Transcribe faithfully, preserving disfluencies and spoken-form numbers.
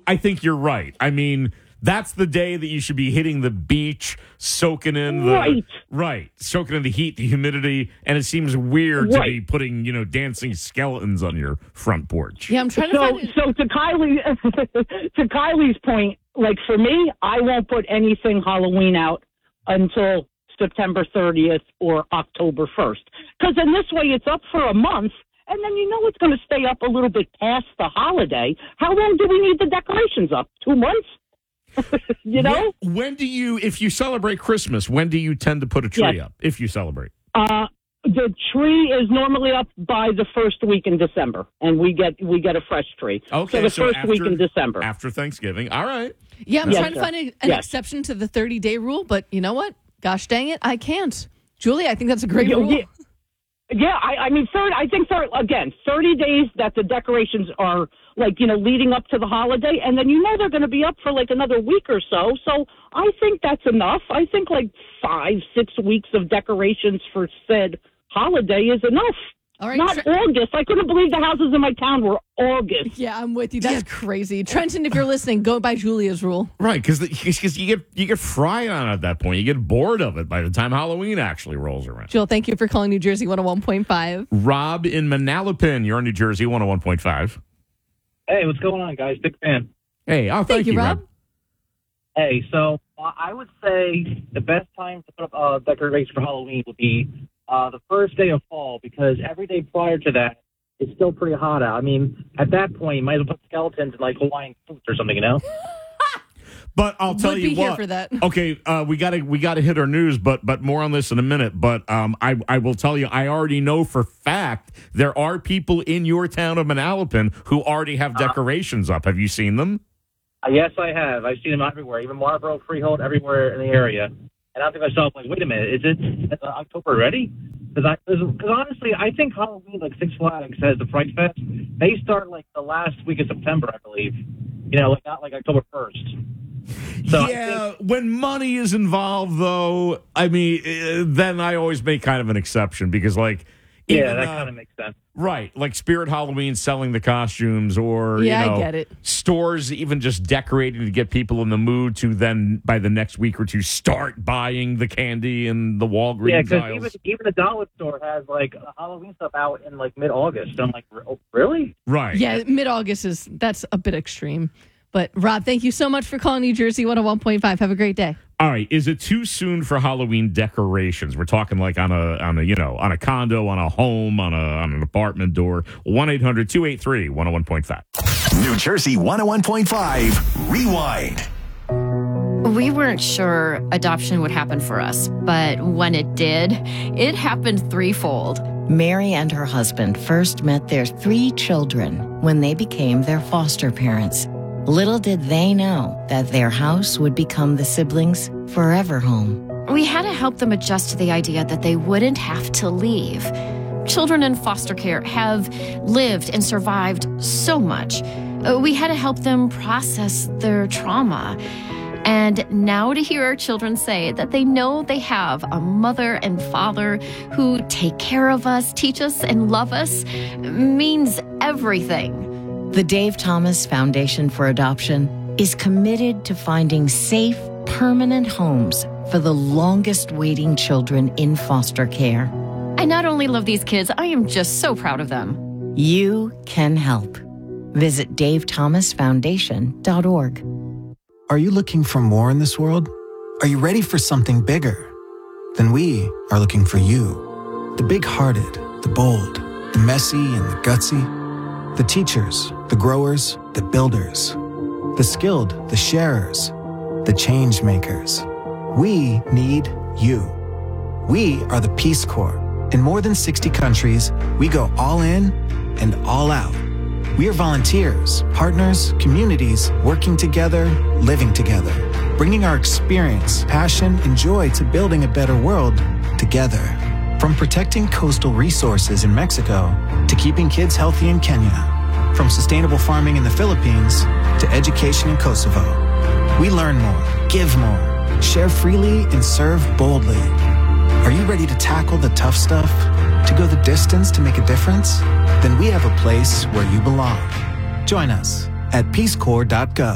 I think you're right. I mean, that's the day that you should be hitting the beach, soaking in the Right. right, soaking in the heat, the humidity, and it seems weird Right. to be putting, you know, dancing skeletons on your front porch. Yeah, I'm trying to So, find it. so to Kylie, to Kylie's point, like for me, I won't put anything Halloween out until September thirtieth or October first, because in this way it's up for a month, and then you know it's going to stay up a little bit past the holiday. How long do we need the decorations up? Two months? you know? When, when do you, if you celebrate Christmas, when do you tend to put a tree Yes. up? If you celebrate, Uh, the tree is normally up by the first week in December, and we get we get a fresh tree. okay, so the so first after, week in December. after Thanksgiving. All right. Yeah, I'm Yes, trying to sir. find a, an Yes. exception to the thirty-day rule, but you know what? Gosh dang it, I can't. Julie, I think that's a great Yeah, rule. yeah. Yeah, I, I mean, third. I think third again, thirty days that the decorations are like you know leading up to the holiday, and then you know they're going to be up for like another week or so. So I think that's enough. I think like five, six weeks of decorations for said holiday is enough. All right, Not Tre- August. I couldn't believe the houses in my town were August. Yeah, I'm with you. That's crazy. Trenton, if you're listening, go by Julia's rule. Right, because you get you get fried on it at that point. You get bored of it by the time Halloween actually rolls around. Jill, thank you for calling New Jersey one oh one point five. Rob in Manalapan, you're on New Jersey one oh one point five. Hey, what's going on, guys? Big fan. Hey, oh, thank, Thank you, Rob. Hey, so uh, I would say the best time to put up uh, decorations for Halloween would be uh, the first day of fall, because every day prior to that, it's still pretty hot out. I mean, at that point, you might as well put skeletons in like Hawaiian suits or something, you know? But I'll tell Would you be what. here for that. Okay, uh, we got to we got to hit our news, but but more on this in a minute. But um, I I will tell you, I already know for fact there are people in your town of Manalapan who already have decorations up. Have you seen them? Uh, yes, I have. I've seen them everywhere, even Marlboro, Freehold, everywhere in the area. And I think to myself, like, wait a minute, is it uh, October already? Because honestly, I think Halloween, like Six Flags has the Fright Fest, they start like the last week of September, I believe. You know, like not like October first. So I yeah, think- when money is involved, though, I mean, uh, then I always make kind of an exception because, like, yeah, even, that uh, kind of makes sense. right, like Spirit Halloween selling the costumes, or Yeah, I you know, get it. stores even just decorating to get people in the mood to then by the next week or two start buying the candy and the Walgreens Yeah, because aisles. even even the dollar store has like Halloween stuff out in like mid August. I'm like, oh, really? Right. Yeah, mid-August is, that's a bit extreme. But Rob, thank you so much for calling New Jersey one oh one point five. Have a great day. All right. Is it too soon for Halloween decorations? We're talking like on a on a you know on a condo, on a home, on a on an apartment door. One eight hundred two eight three one oh one point five. New Jersey one oh one point five. Rewind. We weren't sure adoption would happen for us, but when it did, it happened threefold. Mary and her husband first met their three children when they became their foster parents. Little did they know that their house would become the siblings' forever home. We had to help them adjust to the idea that they wouldn't have to leave. Children in foster care have lived and survived so much. Uh, We had to help them process their trauma. And now to hear our children say that they know they have a mother and father who take care of us, teach us, and love us means everything. The Dave Thomas Foundation for Adoption is committed to finding safe, permanent homes for the longest waiting children in foster care. I not only love these kids, I am just so proud of them. You can help. Visit dave thomas foundation dot org. Are you looking for more in this world? Are you ready for something bigger? Then we are looking for you. The big-hearted, the bold, the messy and the gutsy. The teachers, the growers, the builders. The skilled, the sharers, the change makers. We need you. We are the Peace Corps. In more than sixty countries, we go all in and all out. We are volunteers, partners, communities, working together, living together, bringing our experience, passion, and joy to building a better world together. From protecting coastal resources in Mexico to keeping kids healthy in Kenya. From sustainable farming in the Philippines to education in Kosovo. We learn more, give more, share freely, and serve boldly. Are you ready to tackle the tough stuff? To go the distance to make a difference? Then we have a place where you belong. Join us at peace corps dot gov.